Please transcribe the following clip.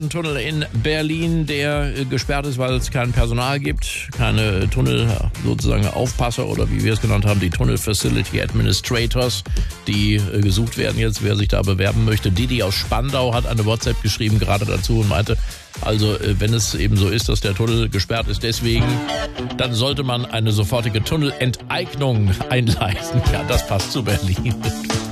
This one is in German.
Ein Tunnel in Berlin, der gesperrt ist, weil es kein Personal gibt, keine Tunnel sozusagen Aufpasser oder wie wir es genannt haben, die Tunnel Facility Administrators, die gesucht werden jetzt, wer sich da bewerben möchte. Didi aus Spandau hat eine WhatsApp geschrieben gerade dazu und meinte, also wenn es eben so ist, dass der Tunnel gesperrt ist deswegen, dann sollte man eine sofortige Tunneleneignung einleiten. Ja, das passt zu Berlin.